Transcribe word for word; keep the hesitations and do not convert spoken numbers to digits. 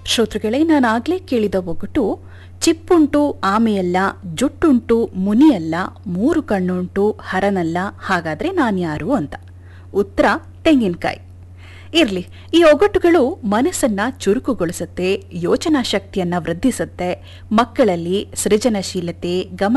ಶ್ರೋತೃಗಳೇ, ನಾನಾಗ್ಲೇ ಕೇಳಿದ ಒಗಟು ಚಿಪ್ಪುಂಟು ಆಮೆಯಲ್ಲ, ಜುಟ್ಟುಂಟು ಮುನಿಯಲ್ಲ, ಮೂರು ಕಣ್ಣುಂಟು ಹರನಲ್ಲ, ಹಾಗಾದ್ರೆ ನಾನ್ಯಾರು ಅಂತ. ಉತ್ತರ ತೆಂಗಿನಕಾಯಿ. ಇರ್ಲಿ, ಈ ಒಗಟುಗಳು ಮನಸ್ಸನ್ನ ಚುರುಕುಗೊಳಿಸುತ್ತೆ, ಯೋಚನಾ ಶಕ್ತಿಯನ್ನ ವೃದ್ಧಿಸುತ್ತೆ, ಮಕ್ಕಳಲ್ಲಿ ಸೃಜನಶೀಲತೆ, ಗಮನ